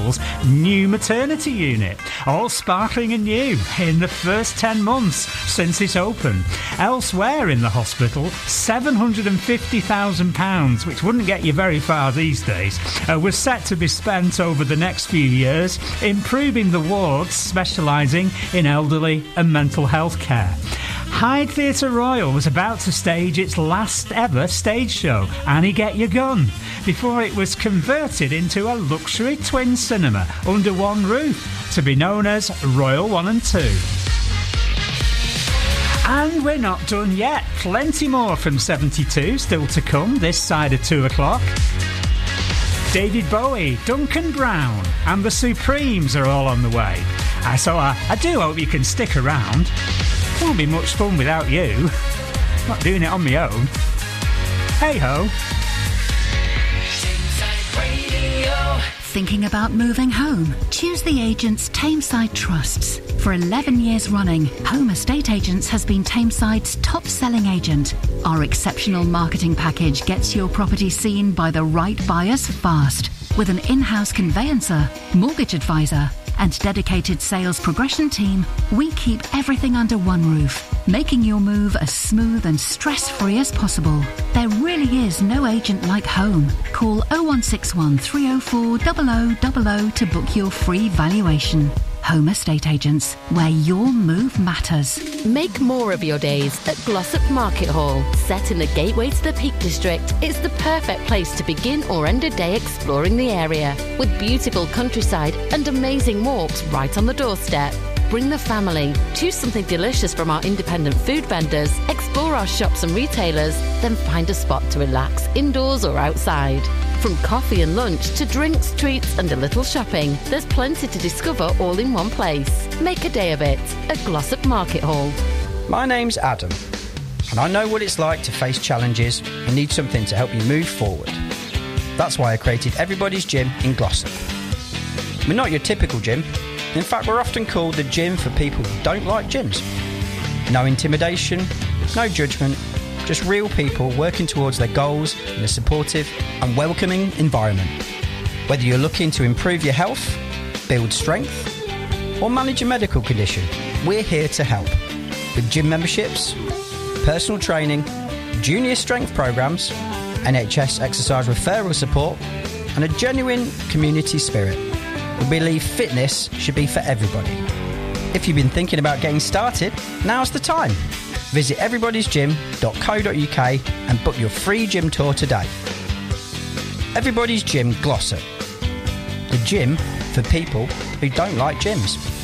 Hospital's new maternity unit. All sparkling and new in the first 10 months since it's opened. Elsewhere in the hospital, £750,000, which wouldn't get you very far these days, was set to be spent over the next few years improving the wards specialising in elderly and mental health care. Hyde Theatre Royal was about to stage its last ever stage show, Annie Get Your Gun, before it was converted into a luxury twin cinema under one roof to be known as Royal 1 and 2. And we're not done yet. Plenty more from 72 still to come this side of 2 o'clock. David Bowie, Duncan Brown and the Supremes are all on the way. So I do hope you can stick around. It won't be much fun without you. Not doing it on my own. Hey ho. Thinking about moving home? Choose the agents Tameside trusts. For 11 years running, Home Estate Agents has been Tameside's top-selling agent. Our exceptional marketing package gets your property seen by the right buyers fast. With an in-house conveyancer, mortgage advisor, and dedicated sales progression team, we keep everything under one roof, making your move as smooth and stress-free as possible. There really is no agent like home. Call 0161 304 0000 to book your free valuation. Home Estate Agents, where your move matters. Make more of your days at Glossop Market Hall. Set in the gateway to the Peak District, it's the perfect place to begin or end a day exploring the area. With beautiful countryside and amazing walks right on the doorstep. Bring the family, choose something delicious from our independent food vendors, explore our shops and retailers, then find a spot to relax indoors or outside. From coffee and lunch to drinks, treats and a little shopping, there's plenty to discover all in one place. Make a day of it at Glossop Market Hall. My name's Adam, and I know what it's like to face challenges and need something to help you move forward. That's why I created Everybody's Gym in Glossop. We're not your typical gym. In fact, we're often called the gym for people who don't like gyms. No intimidation, no judgment, just real people working towards their goals in a supportive and welcoming environment. Whether you're looking to improve your health, build strength, or manage a medical condition, we're here to help. With gym memberships, personal training, junior strength programs, NHS exercise referral support, and a genuine community spirit. We believe fitness should be for everybody. If you've been thinking about getting started, now's the time. Visit everybody'sgym.co.uk and book your free gym tour today. Everybody's Gym Glossop. The gym for people who don't like gyms.